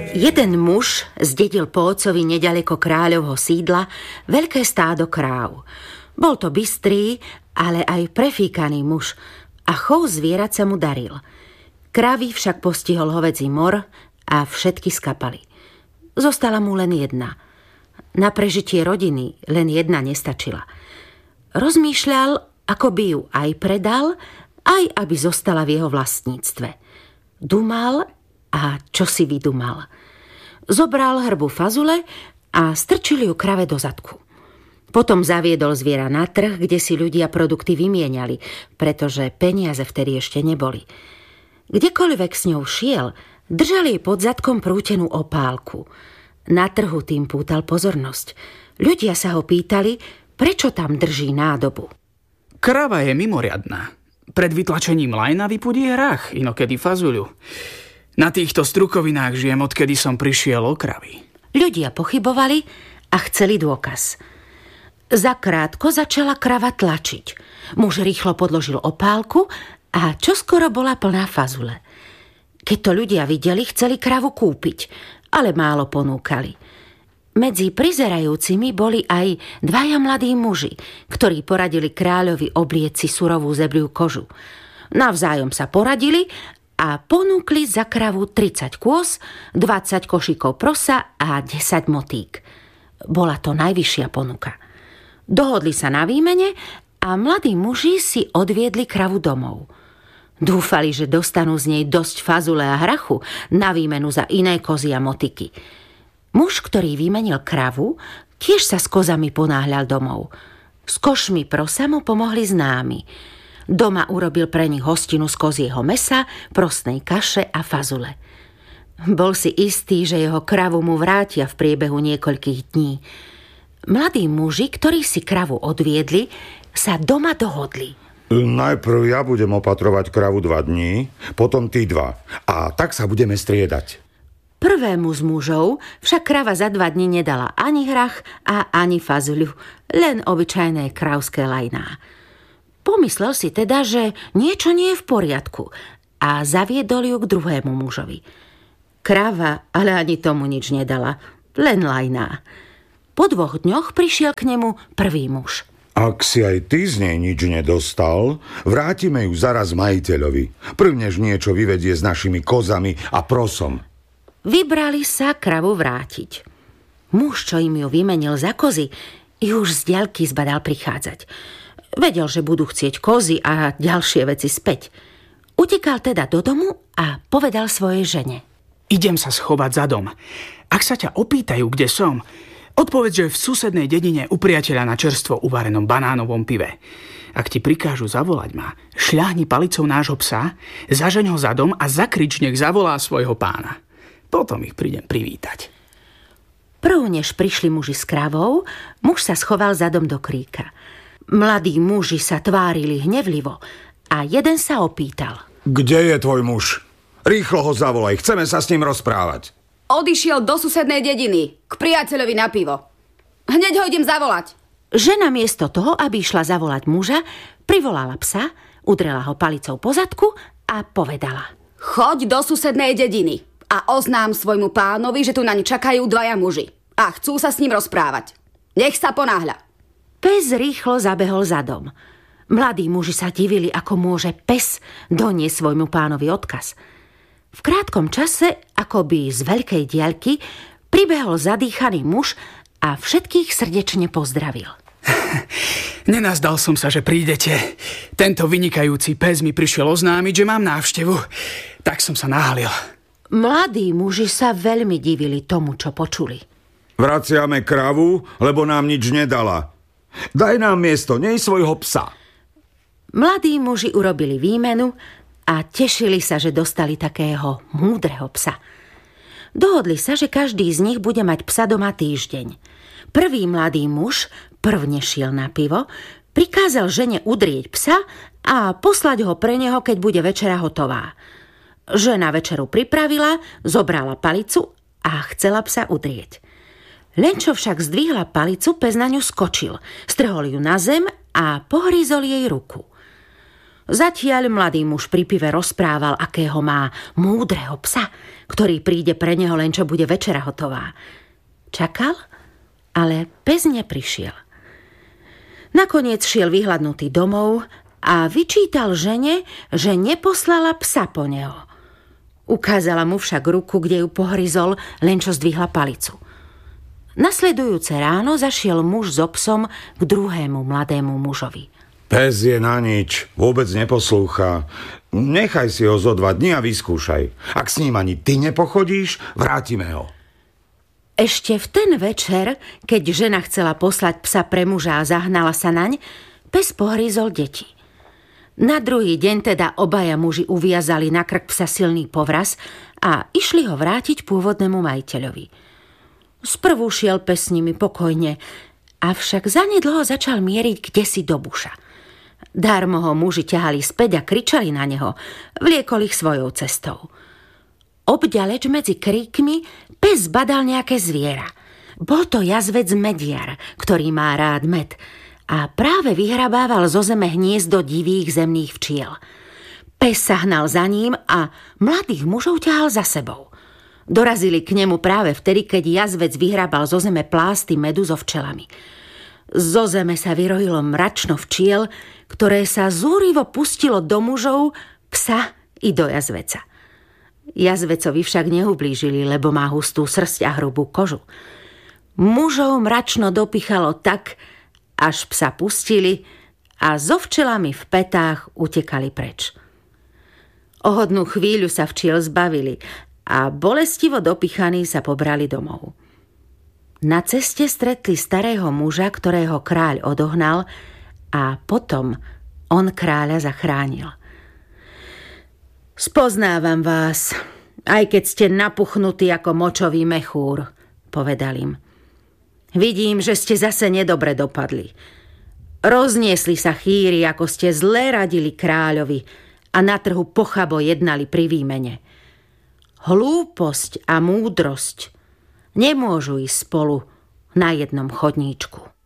Jeden muž zdedil po otcovi neďaleko kráľovho sídla veľké stádo kráv. Bol to bystrý, ale aj prefíkaný muž a chov zvierat sa mu daril. Krávy však postihol hovädzí mor a všetky skapali. Zostala mu len jedna. Na prežitie rodiny len jedna nestačila. Rozmýšľal, ako by ju aj predal, aj aby zostala v jeho vlastníctve. Dumal a čo si vydumal. Zobral hrbu fazule a strčil ju krave do zadku. Potom zaviedol zviera na trh, kde si ľudia produkty vymieniali, pretože peniaze vtedy ešte neboli. Kdekoľvek s ňou šiel, držal jej pod zadkom prútenú opálku. Na trhu tým pútal pozornosť. Ľudia sa ho pýtali, prečo tam drží nádobu. Krava je mimoriadna. Pred vytlačením lajna vypudí hrách, inokedy fazuľu. Na týchto strukovinách žijem, odkedy som prišiel o kravy. Ľudia pochybovali a chceli dôkaz. Zakrátko začala krava tlačiť. Muž rýchlo podložil opálku a čoskoro bola plná fazule. Keď to ľudia videli, chceli kravu kúpiť, ale málo ponúkali. Medzi prizerajúcimi boli aj dvaja mladí muži, ktorí poradili kráľovi obliec si surovú zebliu kožu. Navzájom sa poradili a ponúkli za kravu 30 kôz, 20 košíkov prosa a 10 motík. Bola to najvyššia ponuka. Dohodli sa na výmene a mladí muži si odviedli kravu domov. Dúfali, že dostanú z nej dosť fazule a hrachu na výmenu za iné kozy a motiky. Muž, ktorý vymenil kravu, tiež sa s kozami ponáhľal domov. S košmi prosa mu pomohli známi. Doma urobil pre nich hostinu z kozieho mesa, prostnej kaše a fazule. Bol si istý, že jeho kravu mu vrátia v priebehu niekoľkých dní. Mladí muži, ktorí si kravu odviedli, sa doma dohodli. Najprv ja budem opatrovať kravu 2 dní, potom ty 2. A tak sa budeme striedať. Prvému z mužov však krava za 2 dní nedala ani hrach a ani fazuľu, len obyčajné kravské lajná. Pomyslel si teda, že niečo nie je v poriadku a zaviedol ju k druhému mužovi. Krava ale ani tomu nič nedala, len lajná. Po 2 dňoch prišiel k nemu prvý muž. Ak si aj ty z nej nič nedostal, vrátime ju zaraz majiteľovi, prvnež niečo vyvedie s našimi kozami a prosom. Vybrali sa kravu vrátiť. Muž, čo im ju vymenil za kozy, ju už z diaľky zbadal prichádzať. Vedel, že budú chcieť kozy a ďalšie veci späť. Utekal teda do domu a povedal svojej žene. Idem sa schovať za dom. Ak sa ťa opýtajú, kde som, odpovedz, že v susednej dedine u priateľa na čerstvo uvarenom banánovom pive. Ak ti prikážu zavolať ma, šľahni palicou nášho psa, zažeň ho za dom a zakrič, nech zavolá svojho pána. Potom ich prídem privítať. Prv, než prišli muži s kravou, muž sa schoval za dom do kríka. Mladí muži sa tvárili hnevlivo a jeden sa opýtal. Kde je tvoj muž? Rýchlo ho zavolaj, chceme sa s ním rozprávať. Odišiel do susednej dediny, k priateľovi na pivo. Hneď ho idem zavolať. Žena miesto toho, aby išla zavolať muža, privolala psa, udrela ho palicou po zadku a povedala. Choď do susednej dediny a oznám svojmu pánovi, že tu naň čakajú 2 muži a chcú sa s ním rozprávať. Nech sa ponáhľa. Pes rýchlo zabehol za dom. Mladí muži sa divili, ako môže pes doniesť svojmu pánovi odkaz. V krátkom čase, akoby z veľkej diaľky, pribehol zadýchaný muž a všetkých srdečne pozdravil. Nenazdal som sa, že prídete. Tento vynikajúci pes mi prišiel oznámiť, že mám návštevu. Tak som sa nahalil. Mladí muži sa veľmi divili tomu, čo počuli. Vraciame kravu, lebo nám nič nedala. Daj nám miesto, nej svojho psa. Mladí muži urobili výmenu a tešili sa, že dostali takého múdreho psa. Dohodli sa, že každý z nich bude mať psa doma týždeň. Prvý mladý muž, prvne šiel na pivo, prikázal žene udrieť psa a poslať ho pre neho, keď bude večera hotová. Žena večeru pripravila, zobrala palicu a chcela psa udrieť. Len čo však zdvihla palicu, pes na ňu skočil, strhol ju na zem a pohrízol jej ruku. Zatiaľ mladý muž pri pive rozprával, akého má múdreho psa, ktorý príde pre neho len čo bude večera hotová. Čakal, ale pes neprišiel. Nakoniec šiel vyhladnutý domov a vyčítal žene, že neposlala psa po neho. Ukázala mu však ruku, kde ju pohryzol, len čo zdvihla palicu. Nasledujúce ráno zašiel muž so psom k druhému mladému mužovi. Pes je na nič, vôbec neposlúcha. Nechaj si ho zo 2 dní a vyskúšaj. Ak s ním ani ty nepochodíš, vrátime ho. Ešte v ten večer, keď žena chcela poslať psa pre muža a zahnala sa naň, pes pohryzol deti. Na druhý deň teda obaja muži uviazali na krk psa silný povraz a išli ho vrátiť pôvodnému majiteľovi. Sprvu šiel pes s nimi pokojne, avšak zanedlho začal mieriť kdesi do buša. Dármo ho muži ťahali späť a kričali na neho, vliekol ich svojou cestou. Obďaleč medzi kríkmi pes badal nejaké zviera. Bol to jazvec mediar, ktorý má rád med a práve vyhrabával zo zeme hniezdo divých zemných včiel. Pes sa hnal za ním a mladých mužov ťahal za sebou. Dorazili k nemu práve vtedy, keď jazvec vyhrabal zo zeme plásty medu so včelami. Zo zeme sa vyrojilo mračno včiel, ktoré sa zúrivo pustilo do mužov, psa i do jazveca. Jazvecovi však neublížili, lebo má hustú srsť a hrubú kožu. Mužov mračno dopichalo tak, až psa pustili a so včelami v petách utekali preč. O hodnú chvíľu sa včiel zbavili a bolestivo dopichaní sa pobrali domov. Na ceste stretli starého muža, ktorého kráľ odohnal, a potom on kráľa zachránil. Spoznávam vás, aj keď ste napuchnutí ako močový mechúr, povedal im. Vidím, že ste zase nedobre dopadli. Rozniesli sa chýry, ako ste zle radili kráľovi a na trhu pochabo jednali pri výmene. Hlúposť a múdrosť nemôžu ísť spolu na jednom chodníčku.